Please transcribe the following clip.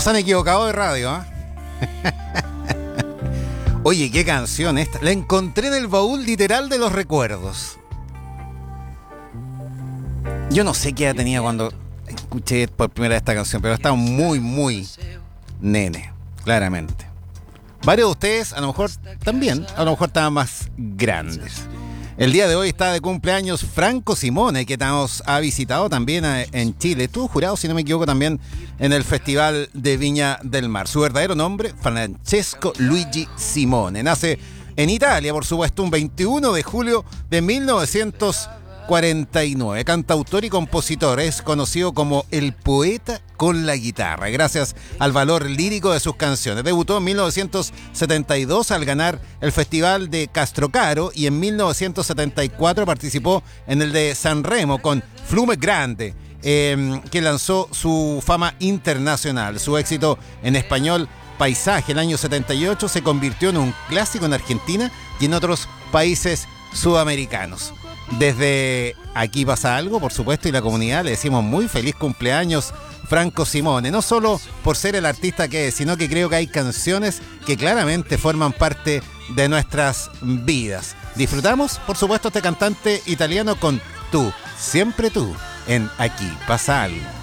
No se han equivocado de radio, ¿eh? Oye, qué canción esta. La encontré en el baúl literal de los recuerdos. Yo no sé qué edad tenía cuando escuché por primera vez esta canción, pero estaba muy nene, claramente. Varios de ustedes, a lo mejor también, a lo mejor estaban más grandes. El día de hoy está de cumpleaños Franco Simone, que nos ha visitado también en Chile. Estuvo jurado, si no me equivoco, también en el Festival de Viña del Mar. Su verdadero nombre, Francesco Luigi Simone. Nace en Italia, por supuesto, un 21 de julio de 1949. Cantautor y compositor, es conocido como el poeta con la guitarra, gracias al valor lírico de sus canciones. Debutó en 1972 al ganar el Festival de Castrocaro y en 1974 participó en el de Sanremo con Flume Grande, que lanzó su fama internacional. Su éxito en español, Paisaje, el año 78, se convirtió en un clásico en Argentina y en otros países sudamericanos. Desde Aquí Pasa Algo, por supuesto, y la comunidad le decimos muy feliz cumpleaños, Franco Simone. No solo por ser el artista que es, sino que creo que hay canciones que claramente forman parte de nuestras vidas. Disfrutamos, por supuesto, este cantante italiano con Tú, siempre tú, en Aquí Pasa Algo.